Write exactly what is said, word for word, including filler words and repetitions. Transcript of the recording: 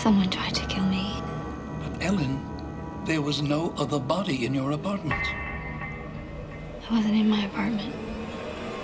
Someone tried to kill me. But Ellen, there was no other body in your apartment. I wasn't in my apartment.